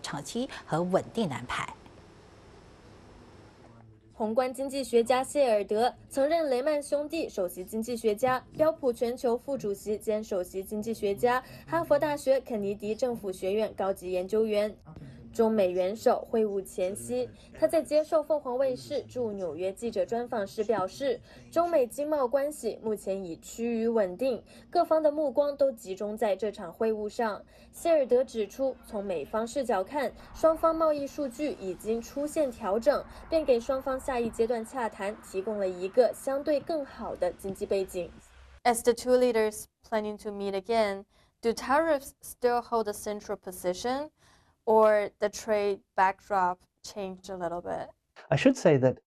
长期和稳定的安排。 宏观经济学家谢尔德曾任雷曼兄弟首席经济学家、标普全球副主席兼首席经济学家、哈佛大学肯尼迪政府学院高级研究员。中美元首会晤前夕，他在接受凤凰卫视驻纽约记者专访时表示，中美经贸关系目前已趋于稳定，各方的目光都集中在这场会晤上。谢尔德指出，从美方视角看，双方贸易数据已经出现调整，便给双方下一阶段洽谈提供了一个相对更好的经济背景。As the two leaders planning to meet again, do tariffs still hold a central position? Or the trade backdrop changed a little bit? I should say that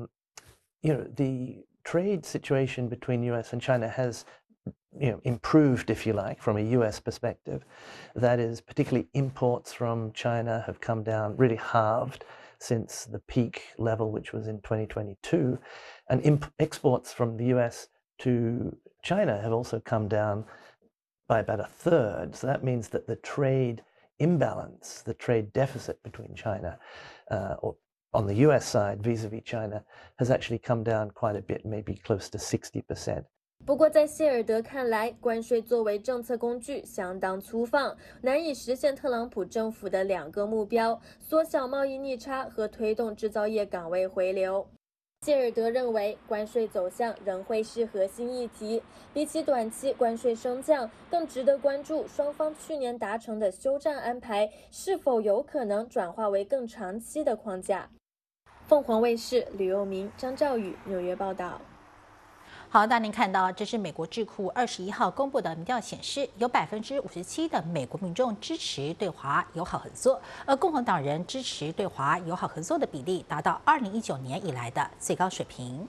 the trade situation between U.S. and China has improved, if you like, from a U.S. perspective. That is, particularly imports from China have come down, really halved since the peak level, which was in 2022, and exports from the U.S. to China have also come down by about a third. So that means that the trade imbalance, the trade deficit between China, or on the US side vis-a-vis China, has actually come down quite a bit, maybe close to 60%. 不过，在谢尔德看来，关税作为政策工具相当粗放，难以实现特朗普政府的两个目标：缩小贸易逆差和推动制造业岗位回流。谢尔德认为，关税走向仍会是核心议题。比起短期关税升降，更值得关注双方去年达成的休战安排是否有可能转化为更长期的框架。凤凰卫视吕佑明、张兆宇纽约报道。 好，那您看到这是美国智库21号公布的民调显示，有57%的美国民众支持对华友好合作，而共和党人支持对华友好合作的比例达到2019年以来的最高水平。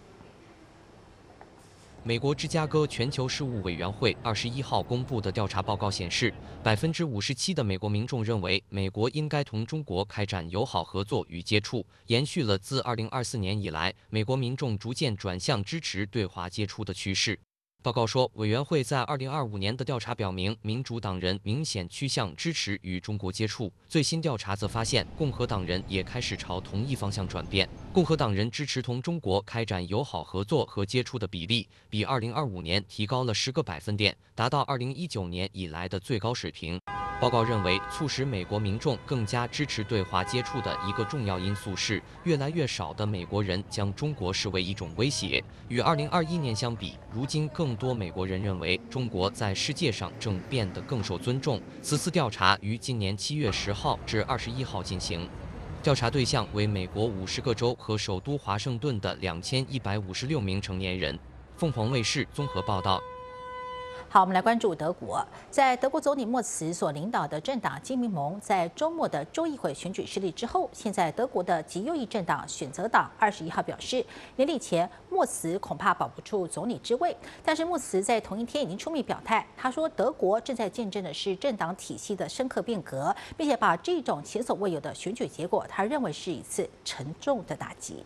美国芝加哥全球事务委员会21号公布的调查报告显示，57%的美国民众认为美国应该同中国开展友好合作与接触，延续了自2024年以来美国民众逐渐转向支持对华接触的趋势。报告说，委员会在2025年的调查表明，民主党人明显趋向支持与中国接触。最新调查则发现，共和党人也开始朝同一方向转变。共和党人支持同中国开展友好合作和接触的比例，比2025年提高了10个百分点，达到2019年以来的最高水平。报告认为，促使美国民众更加支持对华接触的一个重要因素是，越来越少的美国人将中国视为一种威胁。与2021年相比，如今更多美国人认为中国在世界上正变得更受尊重。此次调查于今年7月10号至21号进行，调查对象为美国50个州和首都华盛顿的2156名成年人。凤凰卫视综合报道。 好，我们来关注德国。在德国总理默茨所领导的政党基民盟在周末的州议会选举失利之后，现在德国的极右翼政党选择党21号表示，年底前默茨恐怕保不住总理之位。但是默茨在同一天已经出面表态，他说德国正在见证的是政党体系的深刻变革，并且把这种前所未有的选举结果，他认为是一次沉重的打击。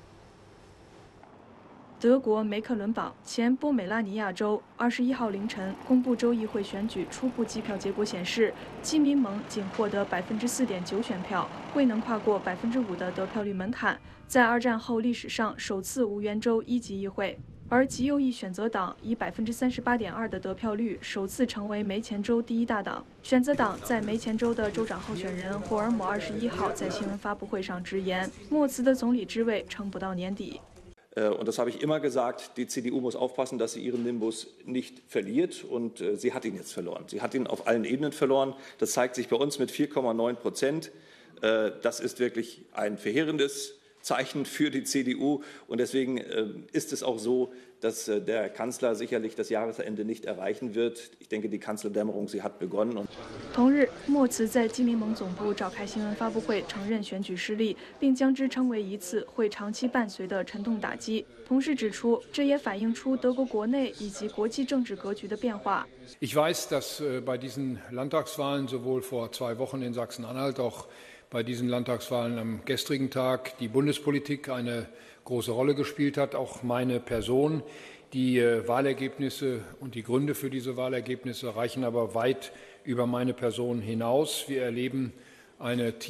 德国梅克伦堡前波美拉尼亚州21号凌晨公布州议会选举初步计票结果显示，基民盟仅获得4.9%选票，未能跨过5%的得票率门槛，在二战后历史上首次无缘州一级议会。而极右翼选择党以38.2%的得票率，首次成为梅前州第一大党。选择党在梅前州的州长候选人霍尔姆21号在新闻发布会上直言，默茨的总理之位撑不到年底。 Und das habe ich immer gesagt, die CDU muss aufpassen, dass sie ihren Nimbus nicht verliert. Und sie hat ihn jetzt verloren. Sie hat ihn auf allen Ebenen verloren. Das zeigt sich bei uns mit 4,9%. Das ist wirklich ein verheerendes Zeichen für die CDU. Und deswegen ist es auch so, dass der Kanzler sicherlich das Jahresende nicht erreichen wird. Ich denke, die Kanzlerdämmerung, sie hat begonnen. 同日，默茨在基民盟总部召开新闻发布会，承认选举失利，并将之称为一次会长期伴随的沉痛打击。同时指出，这也反映出德国国内以及国际政治格局的变化。 Ich weiß, dass bei diesen Landtagswahlen sowohl vor 2 Wochen in Sachsen-Anhalt auch bei diesen Landtagswahlen am gestrigen Tag die Bundespolitik eine große Rolle gespielt hat, auch meine Person. Die Wahlergebnisse und die Gründe für diese Wahlergebnisse reichen aber weit über meine Person hinaus. Wir erleben eine